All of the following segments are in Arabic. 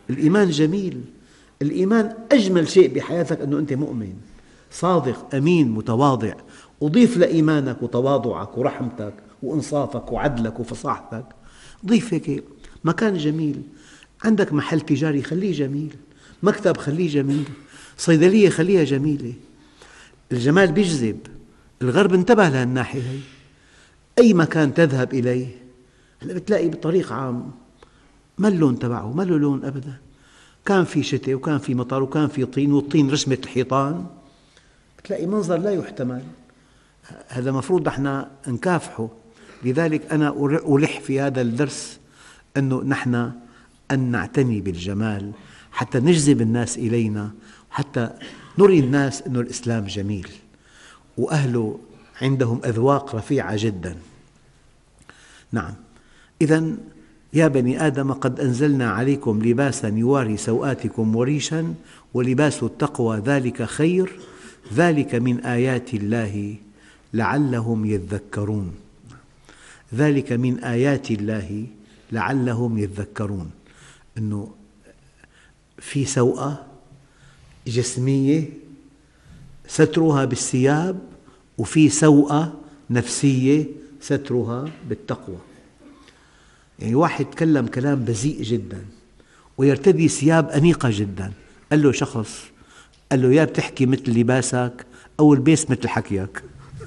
الإيمان جميل. الإيمان أجمل شيء بحياتك أنه أنت مؤمن صادق أمين متواضع. أضيف لإيمانك وتواضعك ورحمتك وإنصافك وعدلك وفصاحتك، ضيف هيك مكان جميل. عندك محل تجاري خليه جميل، مكتب خليه جميل، صيدلية خليها جميلة. الجمال بيجذب. الغرب انتبه لهالناحية هي. أي مكان تذهب إليه هلأ بتلاقي بطريق عام ما اللون تبعه، ما له لون أبدا. كان في شتاء وكان في مطر وكان في طين، والطين رسمة الحيطان، بتلاقي منظر لا يحتمل. هذا مفروض نحن نكافحه. لذلك أنا ألح في هذا الدرس أنه نحن أن نعتني بالجمال حتى نجذب الناس إلينا، حتى نري الناس أن الإسلام جميل وأهله عندهم أذواق رفيعة جدا. نعم، إذن يا بني آدم قد أنزلنا عليكم لباسا يواري سوآتكم وريشا ولباس التقوى ذلك خير ذلك من آيات الله لعلهم يذكرون. ذلك من آيات الله لعلهم يذكرون. أنه في سوءة جسمية سترها بالثياب، وفي سوءة نفسية سترها بالتقوى. يعني واحد تكلم كلام بذيء جدا ويرتدي ثياب أنيقة جدا، قال له شخص، قال له يا بتحكي مثل لباسك أو البس مثل حكيك.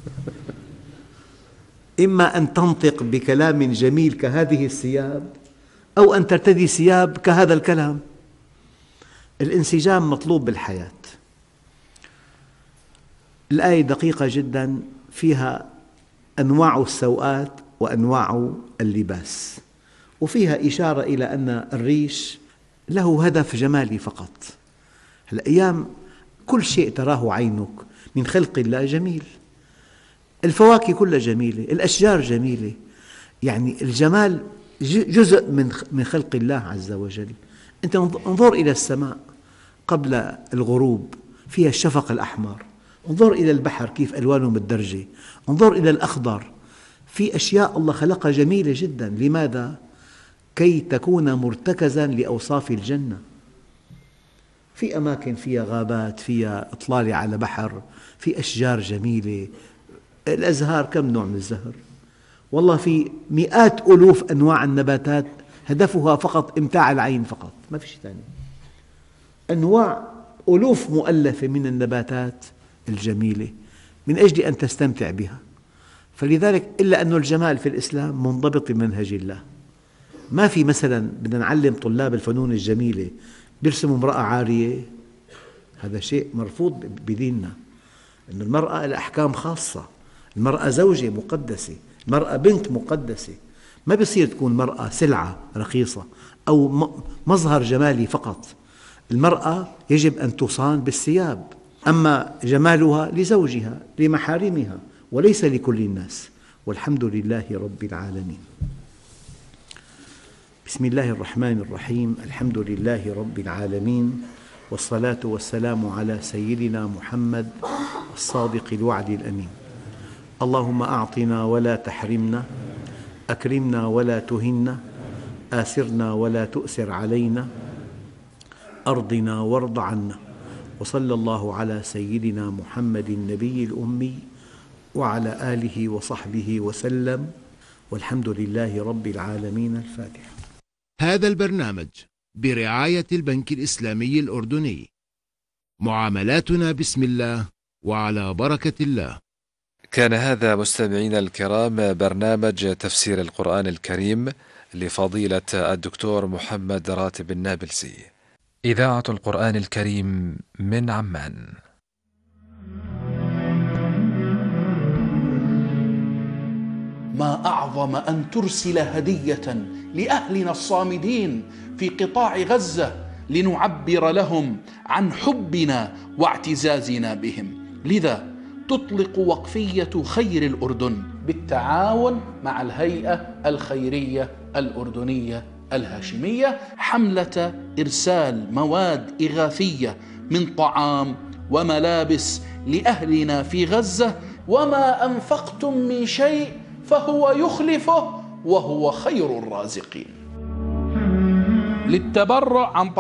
إما أن تنطق بكلام جميل كهذه الثياب، أو أن ترتدي ثياب كهذا الكلام. الانسجام مطلوب بالحياة. الآية دقيقة جدا، فيها أنواع السوءات وأنواع اللباس، وفيها إشارة إلى أن الريش له هدف جمالي فقط. الأيام كل شيء تراه عينك من خلق الله جميل. الفواكه كلها جميلة، الأشجار جميلة. يعني الجمال جزء من خلق الله عز وجل. أنت انظر إلى السماء قبل الغروب، فيها الشفق الأحمر. انظر إلى البحر كيف ألوانه متدرجة. انظر إلى الأخضر. في أشياء الله خلقها جميلة جدا. لماذا؟ كي تكون مرتكزا لأوصاف الجنة. في أماكن فيها غابات، فيها إطلالة على بحر، في أشجار جميلة. الأزهار كم نوع من الزهر؟ والله في مئات ألوف أنواع النباتات هدفها فقط إمتاع العين فقط، ما في شيء ثاني. أنواع ألوف مؤلفة من النباتات الجميلة من أجل أن تستمتع بها. فلذلك إلا أن الجمال في الإسلام منضبط بمنهج الله. ما في مثلا بدنا نعلم طلاب الفنون الجميلة بيرسموا امرأة عارية، هذا شيء مرفوض بديننا. أن المرأة لها أحكام خاصة. المرأة زوجة مقدسة، المرأة بنت مقدسة. ما بيصير تكون مرأة سلعة رخيصة أو مظهر جمالي فقط. المرأة يجب أن تصان بالثياب، أما جمالها لزوجها لمحارمها وليس لكل الناس. والحمد لله رب العالمين. بسم الله الرحمن الرحيم. الحمد لله رب العالمين، والصلاة والسلام على سيدنا محمد الصادق الوعد الأمين. اللهم أعطنا ولا تحرمنا، أكرمنا ولا تهنا، آثرنا ولا تؤثر علينا، أرضنا وارض عنا. وصلى الله على سيدنا محمد النبي الأمي وعلى آله وصحبه وسلم، والحمد لله رب العالمين. الفاتحة. هذا البرنامج برعاية البنك الإسلامي الأردني. معاملاتنا بسم الله وعلى بركة الله. كان هذا مستمعينا الكرام برنامج تفسير القرآن الكريم لفضيلة الدكتور محمد راتب النابلسي، إذاعة القرآن الكريم من عمان. ما أعظم أن ترسل هدية لأهلنا الصامدين في قطاع غزة لنعبر لهم عن حبنا واعتزازنا بهم. لذا تطلق وقفية خير الأردن بالتعاون مع الهيئة الخيرية الأردنية الهاشمية حملة إرسال مواد إغاثية من طعام وملابس لأهلنا في غزة. وما أنفقتم من شيء فهو يخلفه وهو خير الرازقين. للتبرع عن